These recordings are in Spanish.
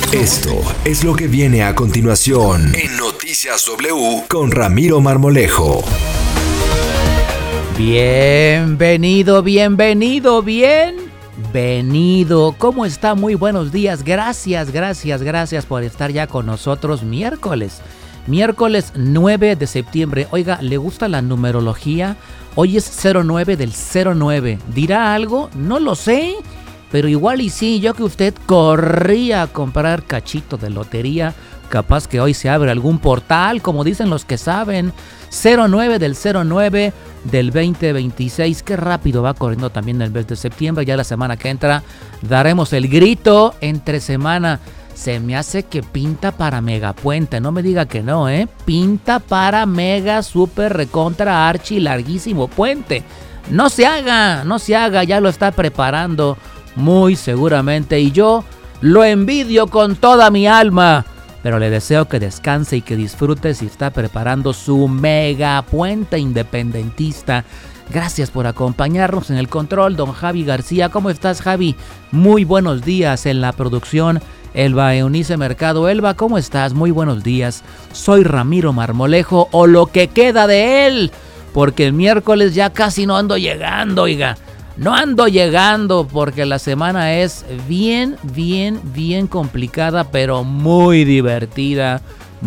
Esto es lo que viene a continuación en Noticias W con Ramiro Marmolejo. Bienvenido. ¿Cómo está? Muy buenos días. Gracias por estar ya con nosotros. Miércoles 9 de septiembre. Oiga, ¿le gusta la numerología? Hoy es 09 del 09. ¿Dirá algo? No lo sé. Pero igual y sí, yo que usted corría a comprar cachito de lotería, capaz que hoy se abre algún portal, como dicen los que saben. 09 del 09 del 2026. Qué rápido va corriendo también el mes de septiembre. Ya la semana que entra daremos el grito entre semana. Se me hace que pinta para megapuente. No me diga que no, pinta para mega super recontra archi larguísimo puente. No se haga, ya lo está preparando muy seguramente, y yo lo envidio con toda mi alma, pero le deseo que descanse y que disfrute si está preparando su mega puente independentista. Gracias por acompañarnos en el control, don Javi García. ¿Cómo estás, Javi? Muy buenos días. En la producción, Elba Eunice Mercado. Elba, ¿cómo estás? Muy buenos días. Soy Ramiro Marmolejo, o lo que queda de él, porque el miércoles ya casi no ando llegando, oiga. No ando llegando porque la semana es bien complicada, pero muy divertida.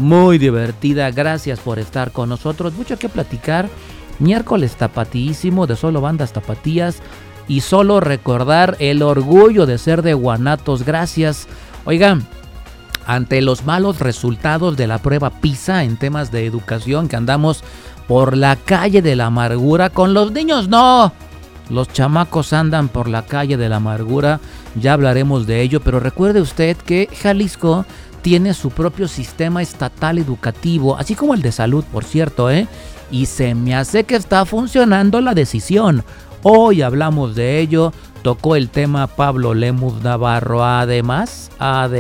Gracias por estar con nosotros. Mucho que platicar. Miércoles tapatíísimo, de solo bandas tapatías, y solo recordar el orgullo de ser de Guanatos. Gracias. Oigan, ante los malos resultados de la prueba PISA en temas de educación, que andamos por la calle de la amargura, con los niños no. Los chamacos andan por la calle de la amargura, ya hablaremos de ello, pero recuerde usted que Jalisco tiene su propio sistema estatal educativo, así como el de salud, por cierto, y se me hace que está funcionando la decisión. Hoy hablamos de ello, tocó el tema Pablo Lemus Navarro, además,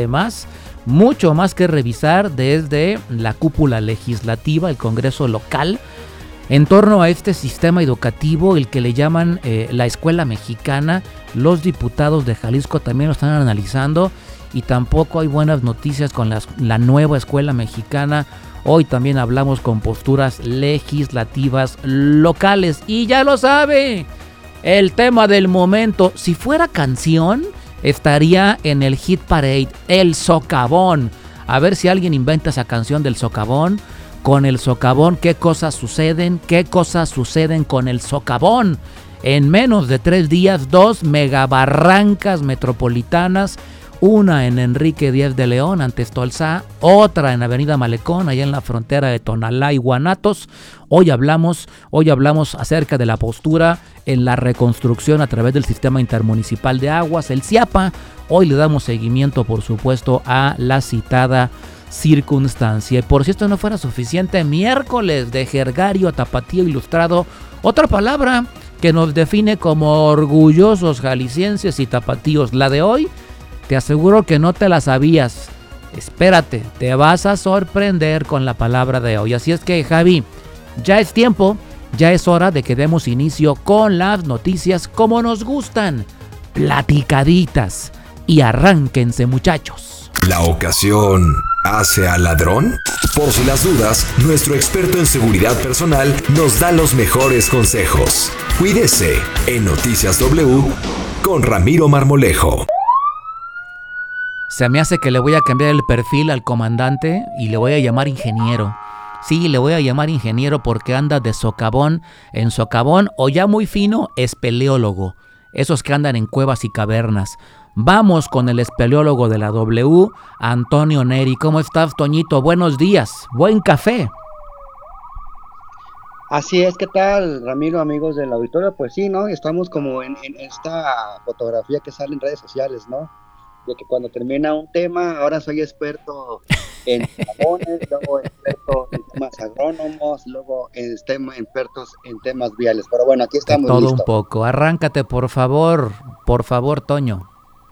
mucho más que revisar desde la cúpula legislativa, el Congreso local, en torno a este sistema educativo, el que le llaman la escuela mexicana. Los diputados de Jalisco también lo están analizando, y tampoco hay buenas noticias con la nueva escuela mexicana. Hoy también hablamos con posturas legislativas locales, y ya lo sabe, el tema del momento, si fuera canción, estaría en el Hit Parade, el socavón. A ver si alguien inventa esa canción del socavón. Con el socavón, ¿qué cosas suceden con el socavón? En menos de 3 días, 2 megabarrancas metropolitanas, una en Enrique Díaz de León, ante Tolsá, otra en Avenida Malecón, allá en la frontera de Tonalá y Guanatos. Hoy hablamos acerca de la postura en la reconstrucción a través del Sistema Intermunicipal de Aguas, el CIAPA. Hoy le damos seguimiento, por supuesto, a la citada circunstancia. Y por si esto no fuera suficiente, miércoles de jergario tapatío ilustrado, otra palabra que nos define como orgullosos jaliscienses y tapatíos. La de hoy, te aseguro que no te la sabías. Espérate, te vas a sorprender con la palabra de hoy. Así es que, Javi, ya es tiempo, ya es hora de que demos inicio con las noticias como nos gustan, platicaditas. Y arránquense, muchachos. ¿La ocasión hace al ladrón? Por si las dudas, nuestro experto en seguridad personal nos da los mejores consejos. Cuídese en Noticias W con Ramiro Marmolejo. Se me hace que le voy a cambiar el perfil al comandante y le voy a llamar ingeniero. Sí, le voy a llamar ingeniero porque anda de socavón en socavón, o ya muy fino, espeleólogo. Esos que andan en cuevas y cavernas. Vamos con el espeleólogo de la W, Antonio Neri. ¿Cómo estás, Toñito? Buenos días. Buen café. Así es, ¿qué tal, Ramiro, amigos del auditorio? Pues sí, ¿no? Estamos como en esta fotografía que sale en redes sociales, ¿no? De que cuando termina un tema, ahora soy experto en jabones, luego experto en temas agrónomos, luego expertos en temas viales. Pero bueno, aquí estamos todo listos. Un poco. Arráncate, por favor, Toño.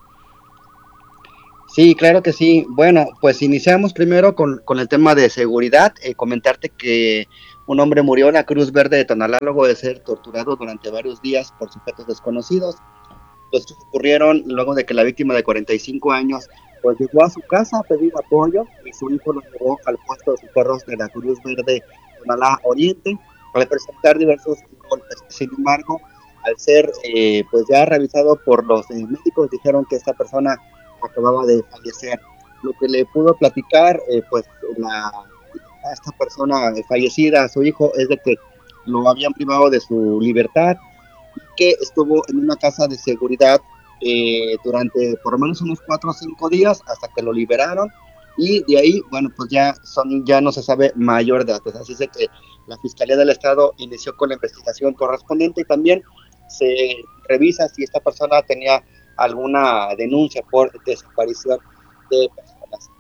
Sí, claro que sí. Bueno, pues iniciamos primero con el tema de seguridad. Comentarte que un hombre murió en la Cruz Verde de Tonalá luego de ser torturado durante varios días por sujetos desconocidos. Los hechos ocurrieron luego de que la víctima de 45 años pues llegó a su casa a pedir apoyo y su hijo lo llevó al puesto de socorros de la Cruz Verde Tonalá Oriente para presentar diversos golpes. Sin embargo, al ser pues ya revisado por los médicos, dijeron que esta persona acababa de fallecer. Lo que le pudo platicar pues a esta persona fallecida, a su hijo, es de que lo habían privado de su libertad, que estuvo en una casa de seguridad durante por lo menos unos 4 o 5 días hasta que lo liberaron, y de ahí, bueno, pues ya no se sabe mayor datos. Así es de que la Fiscalía del Estado inició con la investigación correspondiente y también se revisa si esta persona tenía alguna denuncia por desaparición de personas.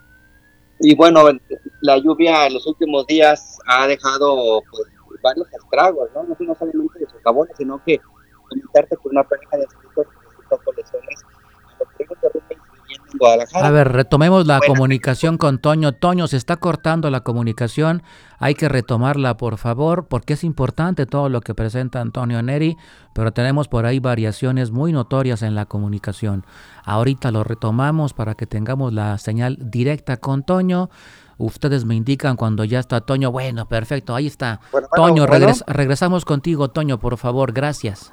Y bueno, la lluvia en los últimos días ha dejado pues varios estragos, ¿no? No solamente de socavones, sino que comentarte con una pareja de ancianitos que resultó con lesiones a los primos de Rubén viviendo en Guadalajara. A ver, retomemos la comunicación con Toño. Toño, se está cortando la comunicación, hay que retomarla, por favor, porque es importante todo lo que presenta Antonio Neri, pero tenemos por ahí variaciones muy notorias en la comunicación. Ahorita lo retomamos para que tengamos la señal directa con Toño. Ustedes me indican cuando ya está Toño. Bueno, perfecto, ahí está. Toño, regresamos contigo, Toño, por favor, gracias.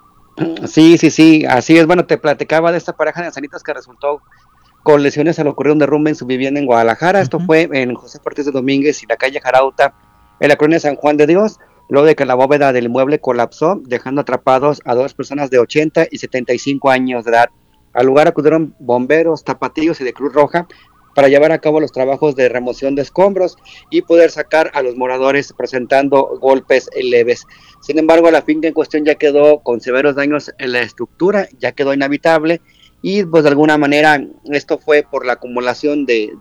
Sí, así es. Bueno, te platicaba de esta pareja de ancianitos que resultó con lesiones al ocurrir un derrumbe en su vivienda en Guadalajara. Esto fue en José Ortiz de Domínguez y la calle Jarauta, en la colonia San Juan de Dios, luego de que la bóveda del inmueble colapsó, dejando atrapados a 2 personas de 80 y 75 años de edad. Al lugar acudieron bomberos, tapatíos y de Cruz Roja para llevar a cabo los trabajos de remoción de escombros y poder sacar a los moradores presentando golpes leves. Sin embargo, la finca en cuestión ya quedó con severos daños en la estructura, ya quedó inhabitable, y pues de alguna manera esto fue por la acumulación de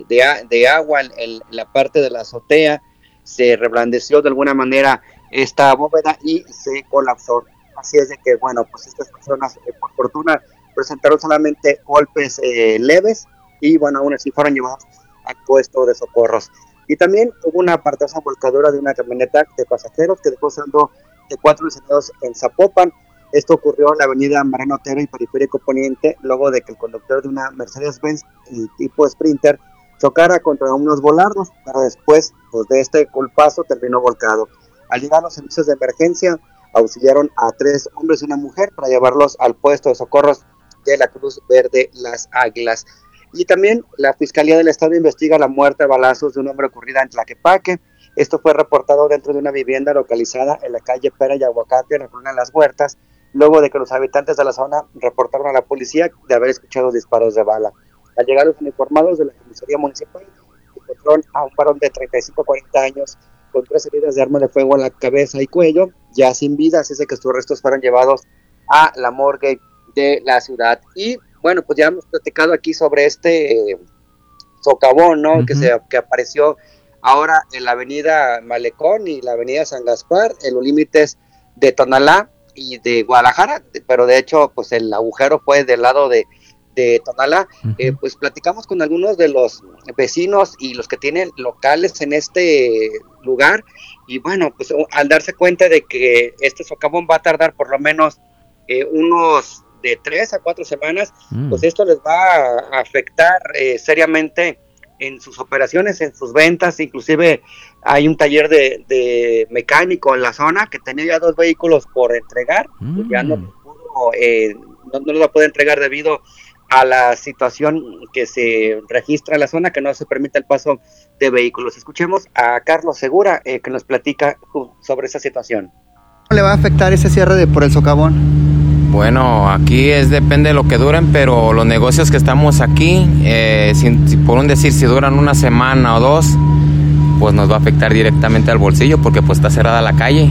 agua en la parte de la azotea. Se reblandeció de alguna manera esta bóveda y se colapsó. Así es de que, bueno, pues estas personas por fortuna presentaron solamente golpes leves, y bueno, aún así fueron llevados al puesto de socorros. Y también hubo una aparatosa volcadura de una camioneta de pasajeros que dejó saldo de 4 lesionados en Zapopan. Esto ocurrió en la avenida Mariano Otero y Periférico Poniente, luego de que el conductor de una Mercedes-Benz tipo Sprinter chocara contra unos volardos, pero después pues, de este golpazo terminó volcado. Al llegar los servicios de emergencia, auxiliaron a 3 hombres y una mujer para llevarlos al puesto de socorros de la Cruz Verde Las Águilas. Y también la Fiscalía del Estado investiga la muerte a balazos de un hombre ocurrida en Tlaquepaque. Esto fue reportado dentro de una vivienda localizada en la calle Pera y Aguacate, en la colonia Las Huertas, luego de que los habitantes de la zona reportaron a la policía de haber escuchado disparos de bala. Al llegar los uniformados de la comisaría municipal, encontraron a un varón de 35 a 40 años con 3 heridas de arma de fuego en la cabeza y cuello, ya sin vida, así es de que sus restos fueron llevados a la morgue de la ciudad. Y bueno, pues ya hemos platicado aquí sobre este socavón, ¿no? Que apareció ahora en la avenida Malecón y la avenida San Gaspar, en los límites de Tonalá y de Guadalajara, pero de hecho, pues el agujero fue del lado de Tonalá. Pues platicamos con algunos de los vecinos y los que tienen locales en este lugar, y bueno, pues al darse cuenta de que este socavón va a tardar por lo menos unos de 3 a 4 semanas, pues esto les va a afectar seriamente en sus operaciones, en sus ventas. Inclusive hay un taller de mecánico en la zona que tenía ya 2 vehículos por entregar, pues ya no los va a poder entregar debido a la situación que se registra en la zona, que no se permite el paso de vehículos. Escuchemos a Carlos Segura, que nos platica sobre esa situación. ¿Cómo le va a afectar ese cierre por el socavón? Bueno, aquí depende de lo que duren, pero los negocios que estamos aquí, por un decir, si duran una semana o 2, pues nos va a afectar directamente al bolsillo, porque pues está cerrada la calle.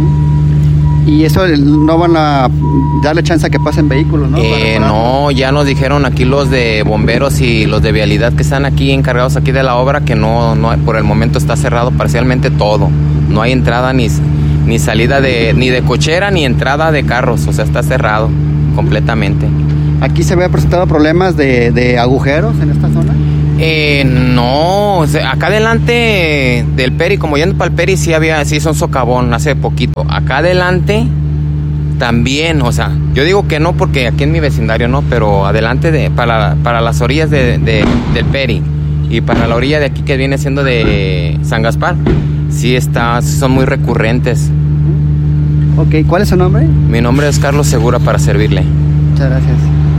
Y eso no van a darle chance a que pasen vehículos, ¿no? No, ya nos dijeron aquí los de bomberos y los de vialidad que están aquí encargados aquí de la obra, que no por el momento está cerrado parcialmente todo. No hay entrada ni salida ni de cochera ni entrada de carros, o sea, está cerrado completamente. ¿Aquí se había presentado problemas de agujeros en esta zona? No, o sea, acá adelante del Peri, como yendo para el Peri, sí son socavón hace poquito. Acá adelante También, o sea, yo digo que no porque aquí en mi vecindario no, pero adelante para las orillas del Peri y para la orilla de aquí que viene siendo de San Gaspar, sí son muy recurrentes. Ok, ¿cuál es su nombre? Mi nombre es Carlos Segura, para servirle. Muchas gracias.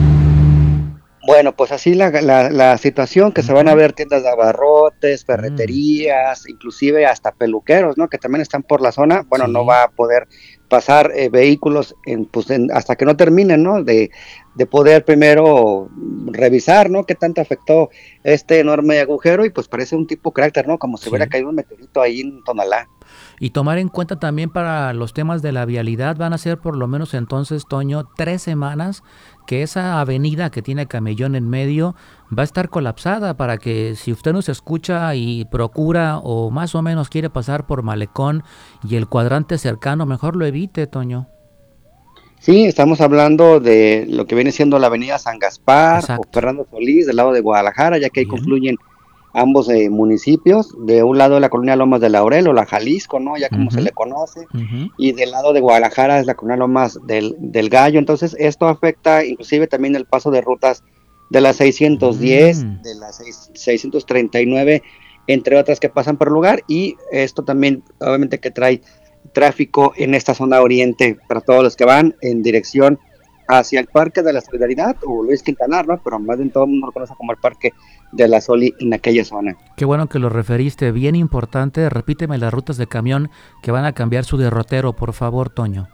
Bueno, pues así la situación, que se van a ver tiendas de abarrotes, ferreterías, inclusive hasta peluqueros, ¿no? Que también están por la zona. Bueno, Sí. no va a poder pasar vehículos hasta que no terminen, ¿no? De poder primero revisar, ¿no? Qué tanto afectó este enorme agujero, y pues parece un tipo cráter, ¿no? Como si hubiera caído un meteorito ahí en Tonalá. Y tomar en cuenta también para los temas de la vialidad, van a ser por lo menos entonces, Toño, 3 semanas que esa avenida que tiene Camellón en medio va a estar colapsada, para que si usted nos escucha y procura o más o menos quiere pasar por Malecón y el cuadrante cercano, mejor lo evite, Toño. Sí, estamos hablando de lo que viene siendo la avenida San Gaspar Exacto. o Fernando Solís, del lado de Guadalajara, ya que ahí Bien. confluyen ambos municipios. De un lado de la colonia Lomas de Laurel o la Jalisco, ¿no? Ya como se le conoce. Y del lado de Guadalajara es la colonia Lomas del Gallo. Entonces esto afecta inclusive también el paso de rutas de la 610, de la 639, entre otras que pasan por el lugar. Y esto también obviamente que trae tráfico en esta zona oriente para todos los que van en dirección hacia el Parque de la Solidaridad o Luis Quintanar, ¿no? Pero más bien todo el mundo lo conoce como el Parque de la Soli en aquella zona. Qué bueno que lo referiste, bien importante. Repíteme las rutas de camión que van a cambiar su derrotero, por favor, Toño.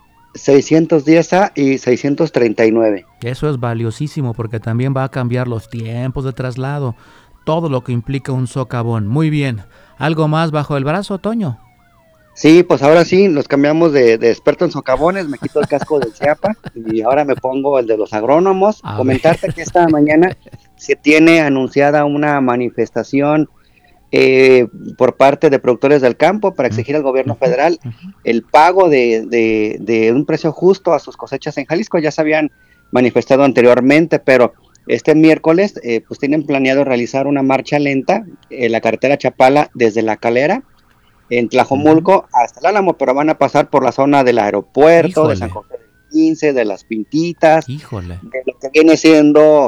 610A y 639. Eso es valiosísimo porque también va a cambiar los tiempos de traslado, todo lo que implica un socavón. Muy bien. ¿Algo más bajo el brazo, Toño? Sí, pues ahora sí, nos cambiamos de experto en socavones, me quito el casco del CIAPA y ahora me pongo el de los agrónomos. Comentarte que esta mañana se tiene anunciada una manifestación por parte de productores del campo para exigir al gobierno federal el pago de un precio justo a sus cosechas en Jalisco. Ya se habían manifestado anteriormente, pero este miércoles pues tienen planeado realizar una marcha lenta en la carretera Chapala desde La Calera, en Tlajomulco hasta el Álamo, pero van a pasar por la zona del aeropuerto, de San José del 15, de Las Pintitas, de lo que viene siendo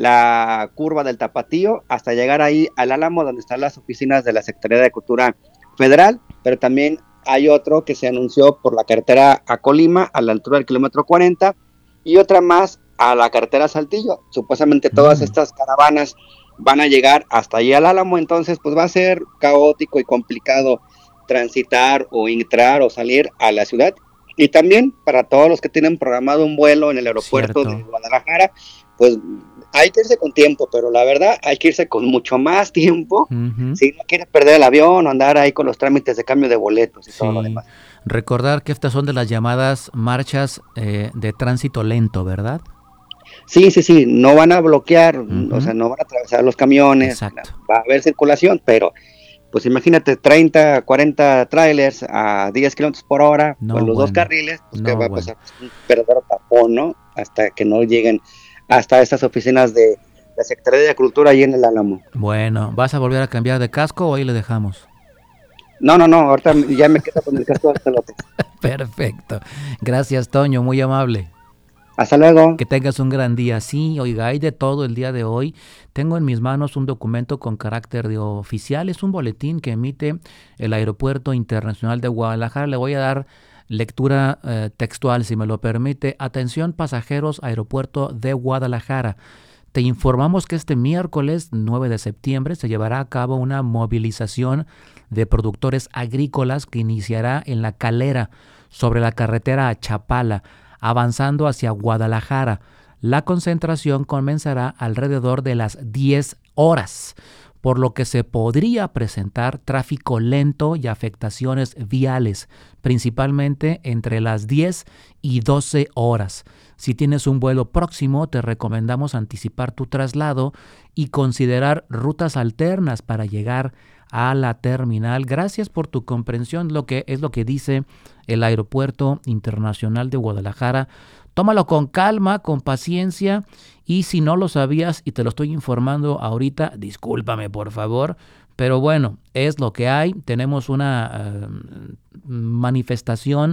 la curva del Tapatío, hasta llegar ahí al Álamo, donde están las oficinas de la Secretaría de Cultura Federal. Pero también hay otro que se anunció por la carretera a Colima, a la altura del kilómetro 40, y otra más a la carretera Saltillo. Supuestamente todas estas caravanas van a llegar hasta allí al Álamo, entonces pues va a ser caótico y complicado transitar o entrar o salir a la ciudad. Y también para todos los que tienen programado un vuelo en el aeropuerto de Guadalajara, pues hay que irse con tiempo, pero la verdad hay que irse con mucho más tiempo si no quieres perder el avión o andar ahí con los trámites de cambio de boletos y todo lo demás. Recordar que estas son de las llamadas marchas de tránsito lento, ¿verdad? Sí, no van a bloquear, o sea, no van a atravesar los camiones, va a haber circulación, pero pues imagínate 30, 40 trailers a 10 kilómetros por hora con los dos carriles, pues que va a pasar un verdadero tapón, ¿no? Hasta que no lleguen hasta estas oficinas de la Secretaría de Cultura ahí en el Álamo. Bueno, ¿vas a volver a cambiar de casco o ahí le dejamos? No, ahorita ya me quedo con el casco hasta el otro. Perfecto. Gracias, Toño, muy amable. Hasta luego. Que tengas un gran día. Sí, oiga, hay de todo el día de hoy. Tengo en mis manos un documento con carácter de oficial. Es un boletín que emite el Aeropuerto Internacional de Guadalajara. Le voy a dar lectura textual, si me lo permite. Atención, pasajeros, Aeropuerto de Guadalajara. Te informamos que este miércoles 9 de septiembre se llevará a cabo una movilización de productores agrícolas que iniciará en La Calera, sobre la carretera a Chapala, avanzando hacia Guadalajara. La concentración comenzará alrededor de las 10 horas, por lo que se podría presentar tráfico lento y afectaciones viales, principalmente entre las 10 y 12 horas. Si tienes un vuelo próximo, te recomendamos anticipar tu traslado y considerar rutas alternas para llegar a la terminal. Gracias por tu comprensión, lo que dice el Aeropuerto Internacional de Guadalajara. Tómalo con calma, con paciencia, y si no lo sabías y te lo estoy informando ahorita, discúlpame por favor, pero bueno, es lo que hay. Tenemos una manifestación